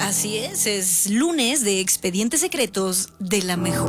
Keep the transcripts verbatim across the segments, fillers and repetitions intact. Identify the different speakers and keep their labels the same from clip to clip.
Speaker 1: Así es, es lunes de Expedientes Secretos de la Mejor.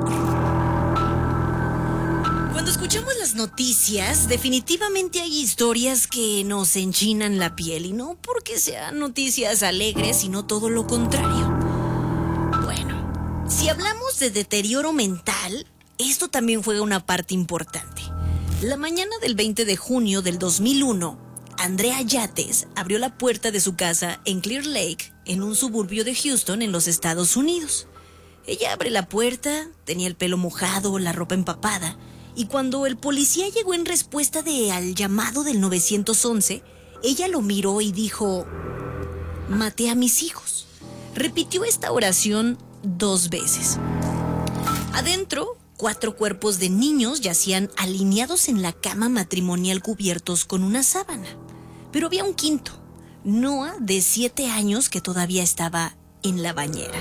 Speaker 1: Cuando escuchamos las noticias, definitivamente hay historias que nos enchinan la piel, y no porque sean noticias alegres, sino todo lo contrario. Bueno, si hablamos de deterioro mental, esto también juega una parte importante. La mañana del veinte de junio del dos mil uno, Andrea Yates abrió la puerta de su casa en Clear Lake, en un suburbio de Houston, en los Estados Unidos. Ella abre la puerta, tenía el pelo mojado, la ropa empapada, y cuando el policía llegó en respuesta de al llamado del nueve once, ella lo miró y dijo: «Maté a mis hijos». Repitió esta oración dos veces. Adentro, cuatro cuerpos de niños yacían alineados en la cama matrimonial cubiertos con una sábana. Pero había un quinto, Noah, de siete años, que todavía estaba en la bañera.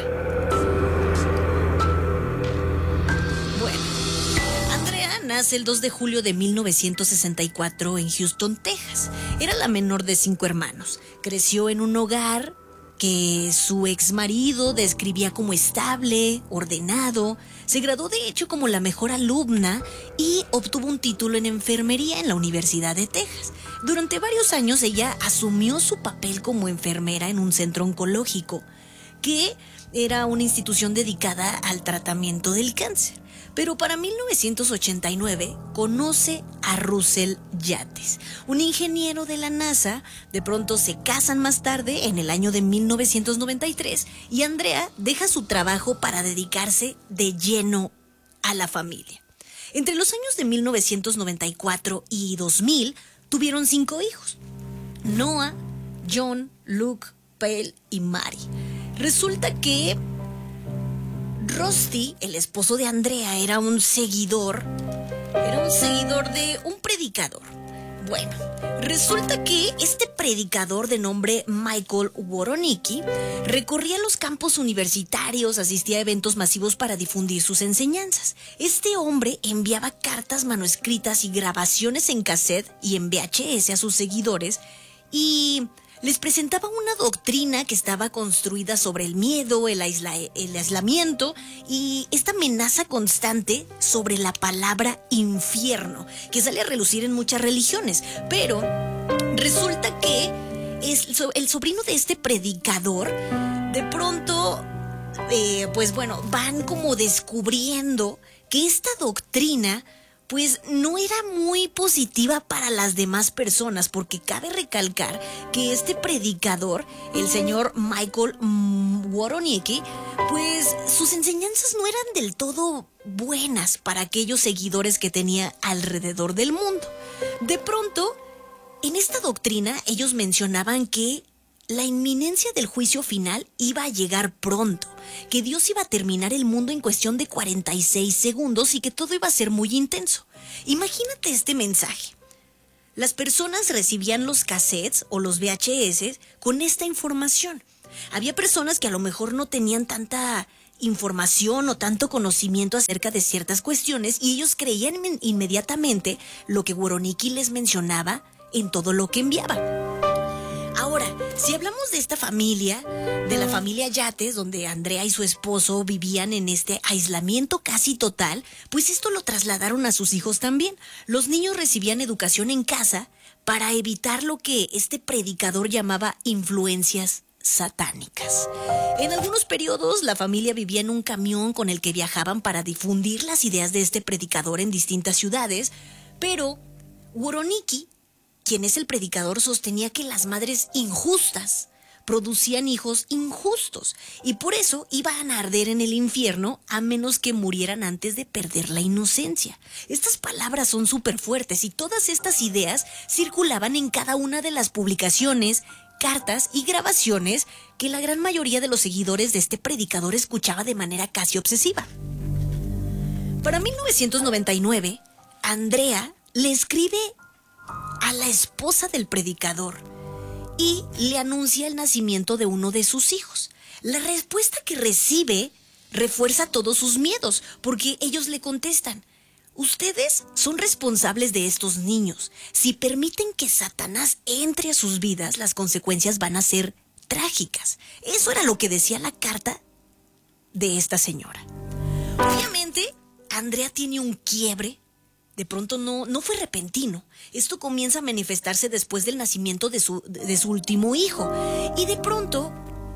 Speaker 1: Bueno, Andrea nace el dos de julio de mil novecientos sesenta y cuatro en Houston, Texas. Era la menor de cinco hermanos. Creció en un hogar que su ex marido describía como estable, ordenado. Se graduó de hecho como la mejor alumna y obtuvo un título en enfermería en la Universidad de Texas. Durante varios años ella asumió su papel como enfermera en un centro oncológico, que era una institución dedicada al tratamiento del cáncer. Pero para mil novecientos ochenta y nueve conoce a Russell Yates, un ingeniero de la NASA. De pronto se casan más tarde, en el año de mil novecientos noventa y tres, y Andrea deja su trabajo para dedicarse de lleno a la familia. Entre los años de mil novecientos noventa y cuatro y dos mil tuvieron cinco hijos: Noah, John, Luke, Pale y Mary. Resulta que Rusty, el esposo de Andrea, era un seguidor, era un seguidor de un predicador. Bueno, resulta que este predicador de nombre Michael Woronicki recorría los campus universitarios, asistía a eventos masivos para difundir sus enseñanzas. Este hombre enviaba cartas manuscritas y grabaciones en cassette y en V H S a sus seguidores y les presentaba una doctrina que estaba construida sobre el miedo, el, aisla- el aislamiento y esta amenaza constante sobre la palabra infierno, que sale a relucir en muchas religiones. Pero resulta que es el sobrino de este predicador, de pronto, eh, pues bueno, van como descubriendo que esta doctrina pues no era muy positiva para las demás personas, porque cabe recalcar que este predicador, el señor Michael Woronicki, pues sus enseñanzas no eran del todo buenas para aquellos seguidores que tenía alrededor del mundo. De pronto, en esta doctrina ellos mencionaban que la inminencia del juicio final iba a llegar pronto, que Dios iba a terminar el mundo en cuestión de cuarenta y seis segundos y que todo iba a ser muy intenso. Imagínate este mensaje. Las personas recibían los cassettes o los V H S con esta información. Había personas que a lo mejor no tenían tanta información o tanto conocimiento acerca de ciertas cuestiones y ellos creían inmediatamente lo que Woronicki les mencionaba en todo lo que enviaba. Ahora, si hablamos de esta familia, de la familia Yates, donde Andrea y su esposo vivían en este aislamiento casi total, pues esto lo trasladaron a sus hijos también. Los niños recibían educación en casa para evitar lo que este predicador llamaba influencias satánicas. En algunos periodos, la familia vivía en un camión con el que viajaban para difundir las ideas de este predicador en distintas ciudades, pero Woronicki, quien es el predicador, sostenía que las madres injustas producían hijos injustos y por eso iban a arder en el infierno a menos que murieran antes de perder la inocencia. Estas palabras son súper fuertes y todas estas ideas circulaban en cada una de las publicaciones, cartas y grabaciones que la gran mayoría de los seguidores de este predicador escuchaba de manera casi obsesiva. Para mil novecientos noventa y nueve, Andrea le escribe a la esposa del predicador y le anuncia el nacimiento de uno de sus hijos. La respuesta que recibe refuerza todos sus miedos, porque ellos le contestan: ustedes son responsables de estos niños. Si permiten que Satanás entre a sus vidas, las consecuencias van a ser trágicas. Eso era lo que decía la carta de esta señora. Obviamente, Andrea tiene un quiebre. De pronto no, no fue repentino. Esto comienza a manifestarse después del nacimiento de su, de su último hijo. Y de pronto,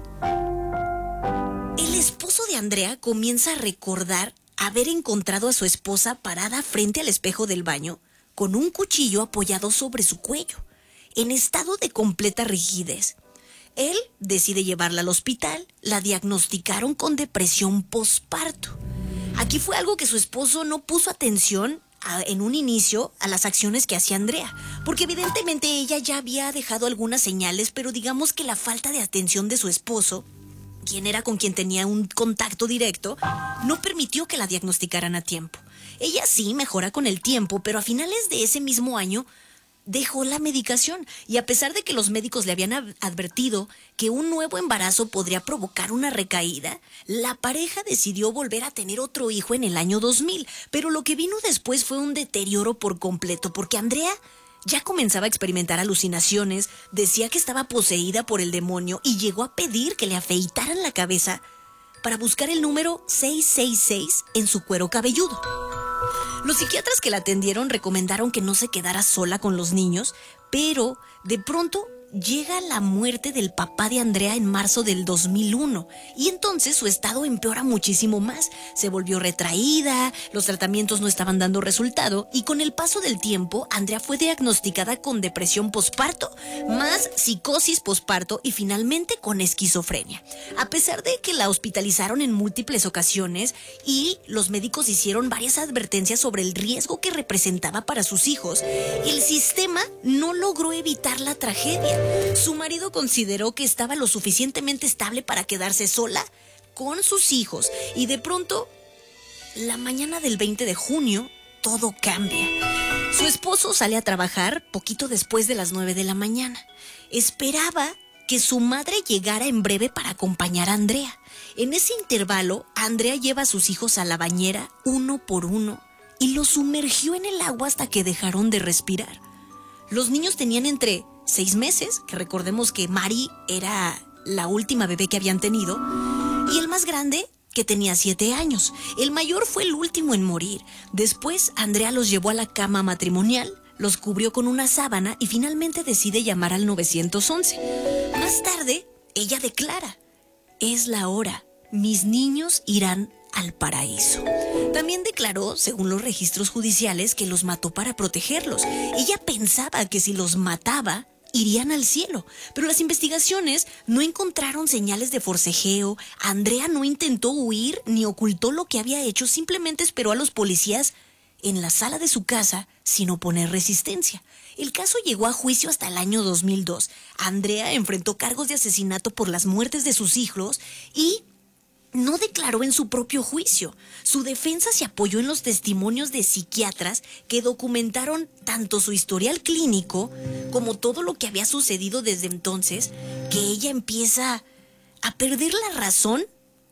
Speaker 1: el esposo de Andrea comienza a recordar haber encontrado a su esposa parada frente al espejo del baño, con un cuchillo apoyado sobre su cuello, en estado de completa rigidez. Él decide llevarla al hospital. La diagnosticaron con depresión posparto. Aquí fue algo que su esposo no puso atención a, en un inicio a las acciones que hacía Andrea, porque evidentemente ella ya había dejado algunas señales, pero digamos que la falta de atención de su esposo, quien era con quien tenía un contacto directo, no permitió que la diagnosticaran a tiempo. Ella sí mejora con el tiempo, pero a finales de ese mismo año dejó la medicación, y a pesar de que los médicos le habían advertido que un nuevo embarazo podría provocar una recaída, la pareja decidió volver a tener otro hijo en el año dos mil, pero lo que vino después fue un deterioro por completo, porque Andrea ya comenzaba a experimentar alucinaciones, decía que estaba poseída por el demonio y llegó a pedir que le afeitaran la cabeza para buscar el número seiscientos sesenta y seis en su cuero cabelludo. Los psiquiatras que la atendieron recomendaron que no se quedara sola con los niños, pero de pronto llega la muerte del papá de Andrea en marzo del dos mil uno, y entonces su estado empeora muchísimo más. Se volvió retraída, los tratamientos no estaban dando resultado, y con el paso del tiempo, Andrea fue diagnosticada con depresión posparto, más psicosis posparto y finalmente con esquizofrenia. A pesar de que la hospitalizaron en múltiples ocasiones y los médicos hicieron varias advertencias sobre el riesgo que representaba para sus hijos, el sistema no logró evitar la tragedia. Su marido consideró que estaba lo suficientemente estable para quedarse sola con sus hijos, y de pronto, la mañana del veinte de junio, todo cambia. Su esposo sale a trabajar poquito después de las nueve de la mañana. Esperaba que su madre llegara en breve para acompañar a Andrea. En ese intervalo, Andrea lleva a sus hijos a la bañera uno por uno y los sumergió en el agua hasta que dejaron de respirar. Los niños tenían entre seis meses, que recordemos que Mari era la última bebé que habían tenido, y el más grande, que tenía siete años. El mayor fue el último en morir. Después, Andrea los llevó a la cama matrimonial, los cubrió con una sábana y finalmente decide llamar al nueve once. Más tarde, ella declara: es la hora, mis niños irán al paraíso. También declaró, según los registros judiciales, que los mató para protegerlos. Ella pensaba que si los mataba, irían al cielo, pero las investigaciones no encontraron señales de forcejeo. Andrea no intentó huir ni ocultó lo que había hecho, simplemente esperó a los policías en la sala de su casa sin oponer resistencia. El caso llegó a juicio hasta el año dos mil dos. Andrea enfrentó cargos de asesinato por las muertes de sus hijos y no declaró en su propio juicio. Su defensa se apoyó en los testimonios de psiquiatras que documentaron tanto su historial clínico como todo lo que había sucedido desde entonces, que ella empieza a perder la razón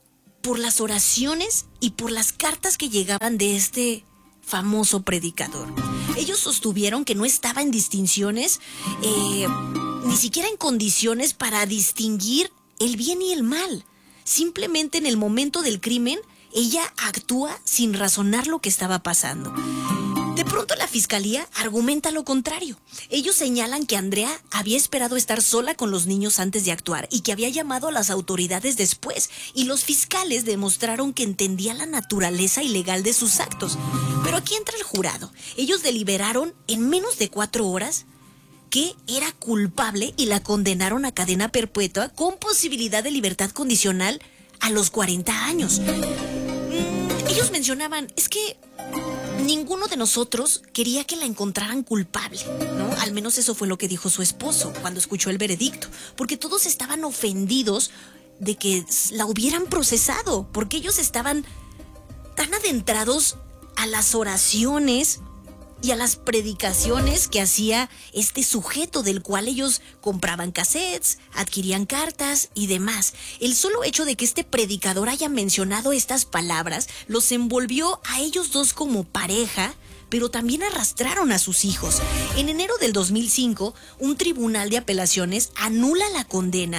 Speaker 1: por las oraciones y por las cartas que llegaban de este famoso predicador. Ellos sostuvieron que no estaba en distinciones, eh, ni siquiera en condiciones para distinguir el bien y el mal. Simplemente en el momento del crimen, ella actúa sin razonar lo que estaba pasando. De pronto la fiscalía argumenta lo contrario. Ellos señalan que Andrea había esperado estar sola con los niños antes de actuar y que había llamado a las autoridades después, y los fiscales demostraron que entendía la naturaleza ilegal de sus actos. Pero aquí entra el jurado. Ellos deliberaron en menos de cuatro horas que era culpable y la condenaron a cadena perpetua con posibilidad de libertad condicional a los cuarenta años. Mm, ellos mencionaban, es que ninguno de nosotros quería que la encontraran culpable, ¿no? Al menos eso fue lo que dijo su esposo cuando escuchó el veredicto, porque todos estaban ofendidos de que la hubieran procesado, porque ellos estaban tan adentrados a las oraciones y a las predicaciones que hacía este sujeto, del cual ellos compraban cassettes, adquirían cartas y demás. El solo hecho de que este predicador haya mencionado estas palabras los envolvió a ellos dos como pareja, pero también arrastraron a sus hijos. En enero del dos mil cinco, un tribunal de apelaciones anula la condena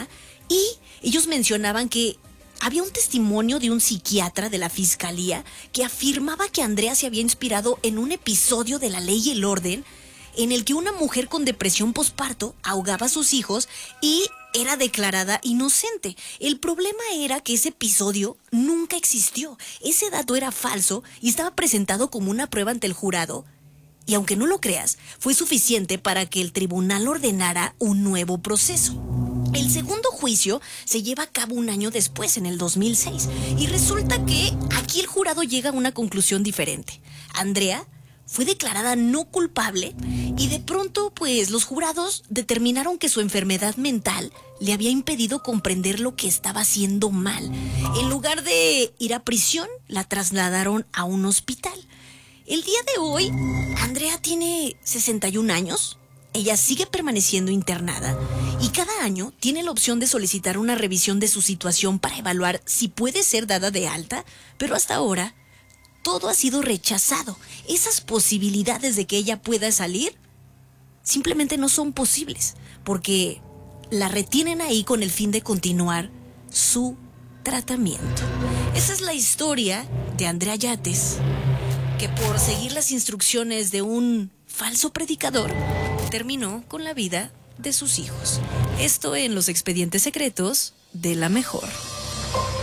Speaker 1: Y ellos mencionaban que había un testimonio de un psiquiatra de la fiscalía que afirmaba que Andrea se había inspirado en un episodio de La Ley y el Orden en el que una mujer con depresión posparto ahogaba a sus hijos y era declarada inocente. El problema era que ese episodio nunca existió. Ese dato era falso y estaba presentado como una prueba ante el jurado. Y aunque no lo creas, fue suficiente para que el tribunal ordenara un nuevo proceso. El segundo juicio se lleva a cabo un año después, en el dos mil seis, y resulta que aquí el jurado llega a una conclusión diferente. Andrea fue declarada no culpable y de pronto, pues, los jurados determinaron que su enfermedad mental le había impedido comprender lo que estaba haciendo mal. En lugar de ir a prisión, la trasladaron a un hospital. El día de hoy, Andrea tiene sesenta y un años. Ella sigue permaneciendo internada y cada año tiene la opción de solicitar una revisión de su situación para evaluar si puede ser dada de alta, pero hasta ahora todo ha sido rechazado. Esas posibilidades de que ella pueda salir simplemente no son posibles, porque la retienen ahí con el fin de continuar su tratamiento. Esa es la historia de Andrea Yates, que por seguir las instrucciones de un falso predicador terminó con la vida de sus hijos. Esto en Los Expedientes Secretos de La Mejor.